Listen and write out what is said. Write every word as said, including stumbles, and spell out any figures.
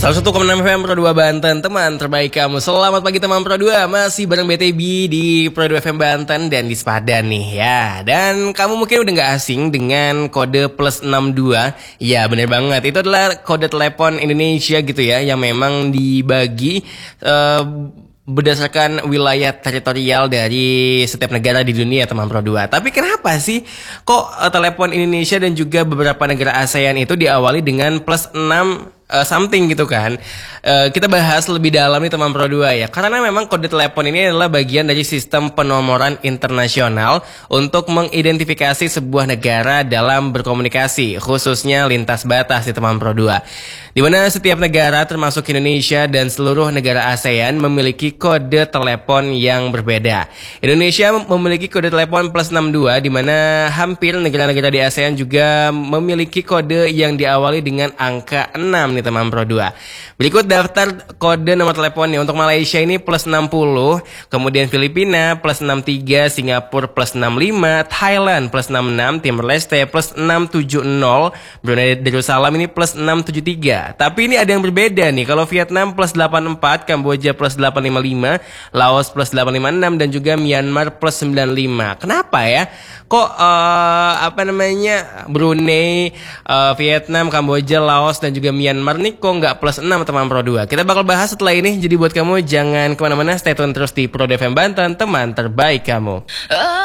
seratus satu koma enam F M Pro dua Banten, teman terbaik kamu. Selamat pagi teman Pro dua, masih bareng B T B di Pro dua F M Banten dan di Sepadan nih ya. Dan kamu mungkin udah gak asing dengan kode plus enam dua. Ya bener banget, itu adalah kode telepon Indonesia gitu ya, yang memang dibagi uh, berdasarkan wilayah teritorial dari setiap negara di dunia teman Pro dua. Tapi kenapa sih kok uh, telepon Indonesia dan juga beberapa negara ASEAN itu diawali dengan plus enam Uh, something gitu kan. uh, Kita bahas lebih dalam nih teman Pro dua ya. Karena memang kode telepon ini adalah bagian dari sistem penomoran internasional untuk mengidentifikasi sebuah negara dalam berkomunikasi, khususnya lintas batas di teman Pro dua, di mana setiap negara termasuk Indonesia dan seluruh negara ASEAN memiliki kode telepon yang berbeda. Indonesia memiliki kode telepon plus enam dua, di mana hampir negara-negara di ASEAN juga memiliki kode yang diawali dengan angka enam nih teman Pro dua. Berikut daftar kode nomor teleponnya. Untuk Malaysia ini plus enam puluh, kemudian Filipina plus enam puluh tiga, Singapura plus enam puluh lima, Thailand plus enam puluh enam, Timor Leste plus enam tujuh nol, Brunei Darussalam ini plus enam tujuh tiga. Tapi ini ada yang berbeda nih. Kalau Vietnam plus delapan puluh empat, Kamboja plus delapan lima lima, Laos plus delapan lima enam, dan juga Myanmar plus sembilan puluh lima. Kenapa ya? Kok uh, apa namanya Brunei, uh, Vietnam, Kamboja, Laos dan juga Myanmar nih kok nggak plus enam teman Pro dua? Kita bakal bahas setelah ini. Jadi buat kamu jangan kemana-mana, stay tune terus di Pro dua F M Banten, teman terbaik kamu.